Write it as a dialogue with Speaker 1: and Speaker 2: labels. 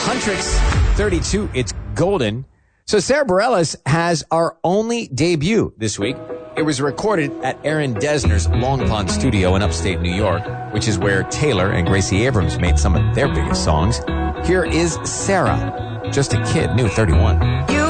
Speaker 1: Huntrix 32, it's golden. So Sarah Bareilles has our only debut this week. It was recorded at Aaron Dessner's Long Pond studio in upstate New York, which is where Taylor and Gracie Abrams made some of their biggest songs. Here is Sarah, just a kid, new 31.
Speaker 2: You